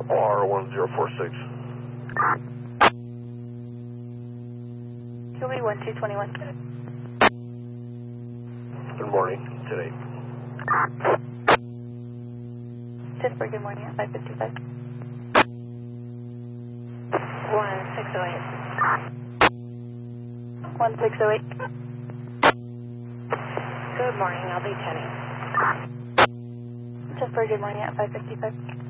R1046. QB 1221. Good morning, today. Pittsburgh, good morning at 555. 1608. 1608. Good morning, I'll be 10. Pittsburgh, good morning at 555.